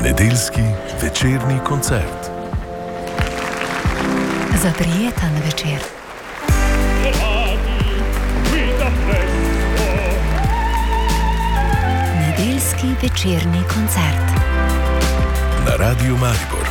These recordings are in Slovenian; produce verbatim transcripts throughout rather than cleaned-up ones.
Nedeljski večerni koncert. Za prijeten večer. Nedeljski večerni koncert. Na Radiu Maribor.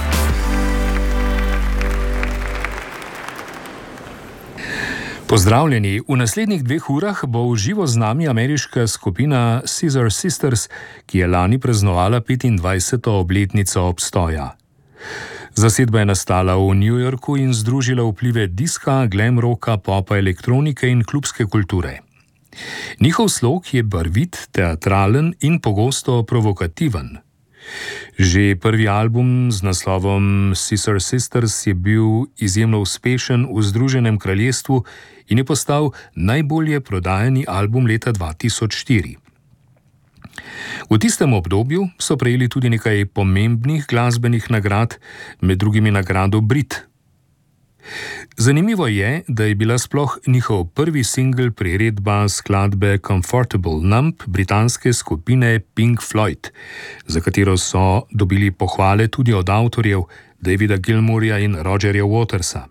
Pozdravljeni. V naslednjih dveh urah bo v živo z nami ameriška skupina Scissor Sisters, ki je lani praznovala petindvajseto obletnico obstoja. Zasedba je nastala v New Yorku in združila vplive diska, glam rocka, popa, elektronike in klubske kulture. Njihov slog je barvit, teatralen in pogosto provokativen. Že prvi album z naslovom Scissor Sisters je bil izjemno uspešen v Združenem kraljestvu in je postal najbolje prodajani album leta dva tisoč štiri. V tistem obdobju so prejeli tudi nekaj pomembnih glasbenih nagrad, med drugimi nagrado Brit. Zanimivo je, da je bila sploh njihov prvi singel priredba skladbe Comfortable Numb britanske skupine Pink Floyd, za katero so dobili pohvale tudi od avtorjev Davida Gilmourja in Rogerja Watersa.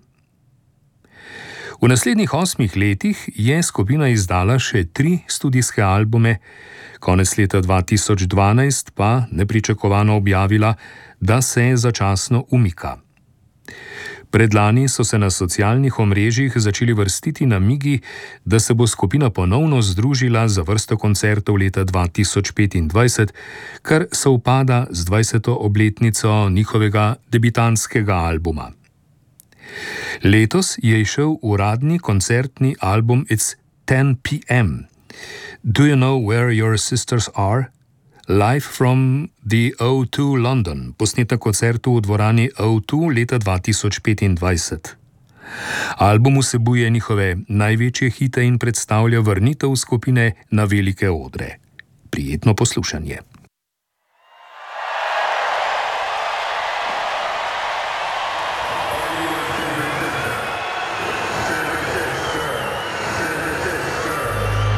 V naslednjih osmih letih je skupina izdala še tri studijske albume, konec leta dva tisoč dvanajst pa nepričakovano objavila, da se začasno umika. Predlani so se na socialnih omrežjih začeli vrstiti namigi, da se bo skupina ponovno združila za vrsto koncertov leta dva tisoč petindvajset, kar sovpada z dvajseto obletnico njihovega debitantskega albuma. Letos je izšel uradni koncertni album It's ten p m. Do you know where your sisters are? Live from the O dva London, posnet na koncertu v dvorani O dva leta dva tisoč petindvajset. Album vsebuje njihove največje hite in predstavlja vrnitev skupine na velike odre. Prijetno poslušanje.